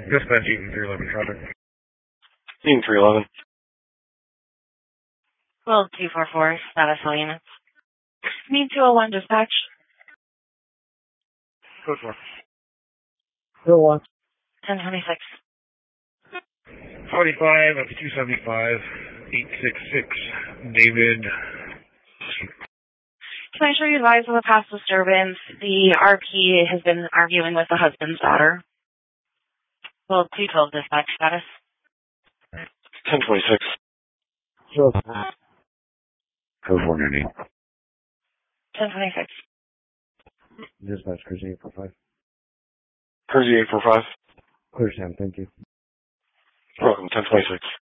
Dispatch Eaton 311 traffic. Eaton 311. Well, 244, status all units. Need 201 dispatch. Code 4. 201. 1026. 45 up to 275, 866, David. Can I show you advise of a past disturbance? The RP has been arguing with the husband's daughter. Well, 212 dispatch status. 1026. Sure. Code 490. 1026. Dispatch, Cruising 845. Cruising 845. Clear, Sam, thank you. Welcome, 1026.